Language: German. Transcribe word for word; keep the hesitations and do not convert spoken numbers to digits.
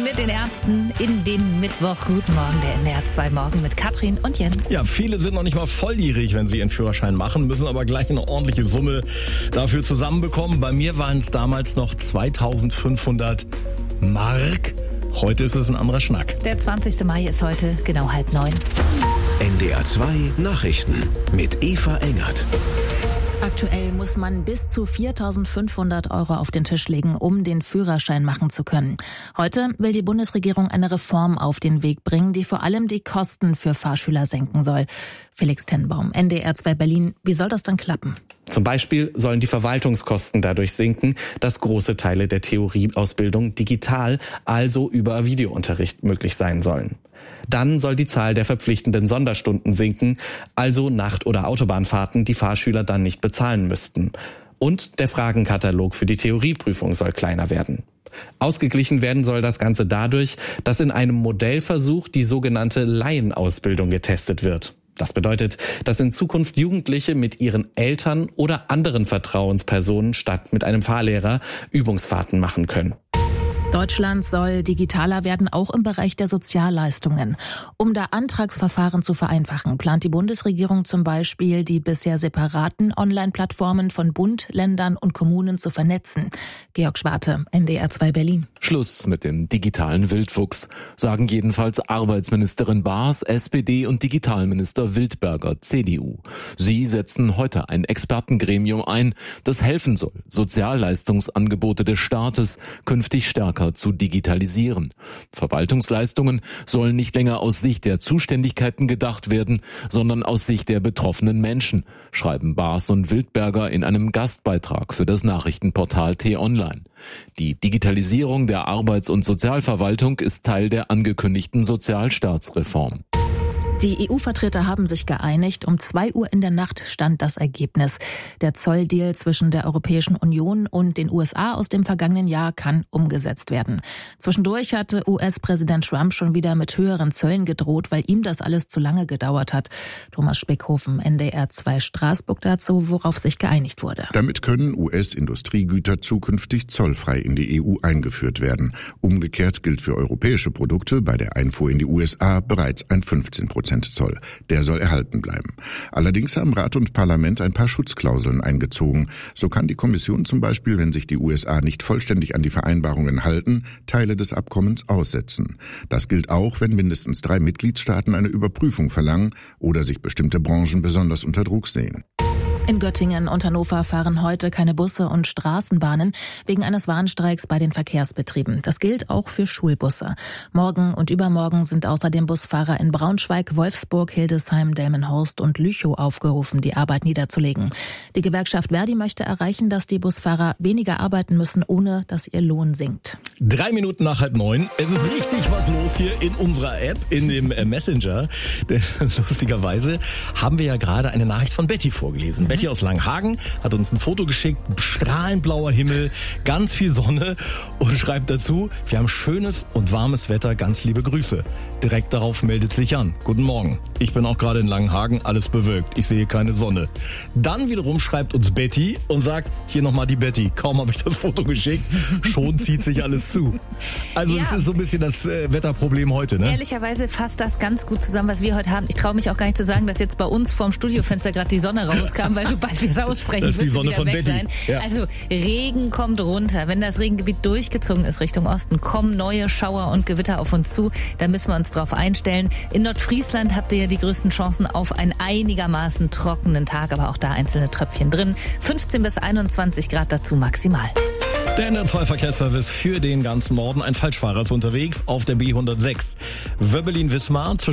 mit den Ärzten in den Mittwoch. Guten Morgen, der N D R zwei Morgen mit Katrin und Jens. Ja, viele sind noch nicht mal volljährig, wenn sie ihren Führerschein machen, müssen aber gleich eine ordentliche Summe dafür zusammenbekommen. Bei mir waren es damals noch zweitausendfünfhundert Mark. Heute ist es ein anderer Schnack. Der zwanzigste Mai ist heute genau halb neun. N D R zwei Nachrichten mit Eva Engert. Aktuell muss man bis zu viertausendfünfhundert Euro auf den Tisch legen, um den Führerschein machen zu können. Heute will die Bundesregierung eine Reform auf den Weg bringen, die vor allem die Kosten für Fahrschüler senken soll. Felix Tenbaum, N D R zwei Berlin. Wie soll das dann klappen? Zum Beispiel sollen die Verwaltungskosten dadurch sinken, dass große Teile der Theorieausbildung digital, also über Videounterricht, möglich sein sollen. Dann soll die Zahl der verpflichtenden Sonderstunden sinken, also Nacht- oder Autobahnfahrten, die Fahrschüler dann nicht bezahlen müssten. Und der Fragenkatalog für die Theorieprüfung soll kleiner werden. Ausgeglichen werden soll das Ganze dadurch, dass in einem Modellversuch die sogenannte Laienausbildung getestet wird. Das bedeutet, dass in Zukunft Jugendliche mit ihren Eltern oder anderen Vertrauenspersonen statt mit einem Fahrlehrer Übungsfahrten machen können. Deutschland soll digitaler werden, auch im Bereich der Sozialleistungen. Um da Antragsverfahren zu vereinfachen, plant die Bundesregierung zum Beispiel, die bisher separaten Online-Plattformen von Bund, Ländern und Kommunen zu vernetzen. Georg Schwarte, N D R zwei Berlin. Schluss mit dem digitalen Wildwuchs, sagen jedenfalls Arbeitsministerin Baas, S P D und Digitalminister Wildberger, C D U. Sie setzen heute ein Expertengremium ein, das helfen soll, Sozialleistungsangebote des Staates künftig stärker zu digitalisieren. Verwaltungsleistungen sollen nicht länger aus Sicht der Zuständigkeiten gedacht werden, sondern aus Sicht der betroffenen Menschen, schreiben Baas und Wildberger in einem Gastbeitrag für das Nachrichtenportal T-Online. Die Digitalisierung der Arbeits- und Sozialverwaltung ist Teil der angekündigten Sozialstaatsreform. Die E U-Vertreter haben sich geeinigt. Um zwei Uhr in der Nacht stand das Ergebnis. Der Zolldeal zwischen der Europäischen Union und den U S A aus dem vergangenen Jahr kann umgesetzt werden. Zwischendurch hatte U S-Präsident Trump schon wieder mit höheren Zöllen gedroht, weil ihm das alles zu lange gedauert hat. Thomas Spickhofen, N D R zwei Straßburg dazu, worauf sich geeinigt wurde. Damit können U S-Industriegüter zukünftig zollfrei in die E U eingeführt werden. Umgekehrt gilt für europäische Produkte bei der Einfuhr in die U S A bereits ein fünfzehn Prozent Zoll. Der soll erhalten bleiben. Allerdings haben Rat und Parlament ein paar Schutzklauseln eingezogen. So kann die Kommission zum Beispiel, wenn sich die U S A nicht vollständig an die Vereinbarungen halten, Teile des Abkommens aussetzen. Das gilt auch, wenn mindestens drei Mitgliedstaaten eine Überprüfung verlangen oder sich bestimmte Branchen besonders unter Druck sehen. In Göttingen und Hannover fahren heute keine Busse und Straßenbahnen wegen eines Warnstreiks bei den Verkehrsbetrieben. Das gilt auch für Schulbusse. Morgen und übermorgen sind außerdem Busfahrer in Braunschweig, Wolfsburg, Hildesheim, Delmenhorst und Lüchow aufgerufen, die Arbeit niederzulegen. Die Gewerkschaft Verdi möchte erreichen, dass die Busfahrer weniger arbeiten müssen, ohne dass ihr Lohn sinkt. Drei Minuten nach halb neun. Es ist richtig was los hier in unserer App, in dem Messenger. Denn lustigerweise haben wir ja gerade eine Nachricht von Betty vorgelesen. Betty aus Langenhagen hat uns ein Foto geschickt, strahlend blauer Himmel, ganz viel Sonne und schreibt dazu, wir haben schönes und warmes Wetter, ganz liebe Grüße. Direkt darauf meldet sich an. Guten Morgen, ich bin auch gerade in Langenhagen, alles bewölkt, ich sehe keine Sonne. Dann wiederum schreibt uns Betty und sagt, hier nochmal die Betty, kaum habe ich das Foto geschickt, schon zieht sich alles zu. Also es ja. ist so ein bisschen das äh, Wetterproblem heute, ne? Ehrlicherweise fasst das ganz gut zusammen, was wir heute haben. Ich traue mich auch gar nicht zu sagen, dass jetzt bei uns vorm Studiofenster gerade die Sonne rauskam, weil sobald wir es aussprechen, das ist die Sonne von weg Betty. Sein. Ja. Also Regen kommt runter. Wenn das Regengebiet durchgezogen ist Richtung Osten, kommen neue Schauer und Gewitter auf uns zu. Da müssen wir uns drauf einstellen. In Nordfriesland habt ihr die größten Chancen auf einen einigermaßen trockenen Tag, aber auch da einzelne Tröpfchen drin. fünfzehn bis einundzwanzig Grad dazu maximal. Der N D R zwei Verkehrsservice für den ganzen Norden. Ein Falschfahrer ist unterwegs auf der B hundertsechs. Wöbbelin-Wismar zwischen